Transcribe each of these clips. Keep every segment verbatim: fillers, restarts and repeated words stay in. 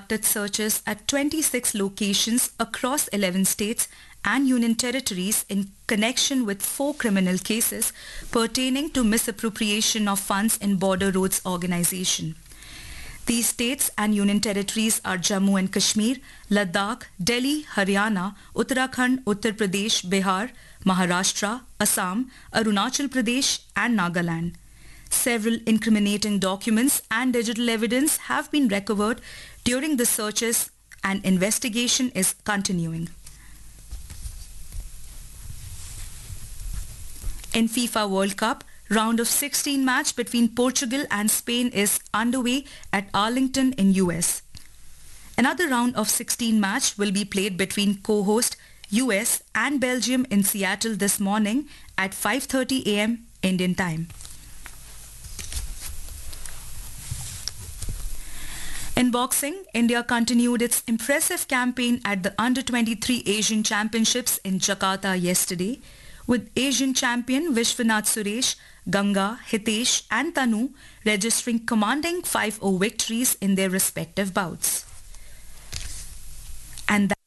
conducted searches at twenty-six locations across eleven states and union territories in connection with four criminal cases pertaining to misappropriation of funds in Border Roads Organization. These states and union territories are Jammu and Kashmir, Ladakh, Delhi, Haryana, Uttarakhand, Uttar Pradesh, Bihar, Maharashtra, Assam, Arunachal Pradesh and Nagaland. Several incriminating documents and digital evidence have been recovered during the searches and investigation is continuing. In FIFA World Cup, round of sixteen match between Portugal and Spain is underway at Arlington in U S. Another round of sixteen match will be played between co-host U S and Belgium in Seattle this morning at five thirty a m Indian time. In boxing, India continued its impressive campaign at the under twenty-three Asian Championships in Jakarta yesterday, with Asian champion Vishwanath Suresh, Ganga, Hitesh and Tanu registering commanding five oh victories in their respective bouts. And that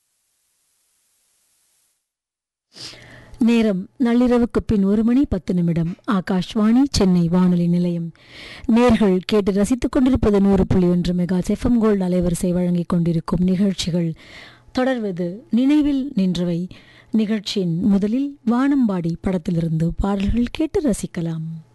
நேரம் நள்ளிரவுக்கு பின் ஒரு மணி பத்து நிமிடம். ஆகாஷ்வாணி சென்னை வானொலி நிலையம். நேர்கள் கேட்டு ரசித்துக் கொண்டிருப்பது நூறு புள்ளி ஒன்று மெகா எஃப்எம் கோல்டு அலைவரிசை வழங்கிக் கொண்டிருக்கும் நிகழ்ச்சிகள். தொடர்வது நினைவில் நின்றவை. நிகழ்ச்சியின் முதலில் வானம்பாடி படத்திலிருந்து பாடல்கள் கேட்டு ரசிக்கலாம்.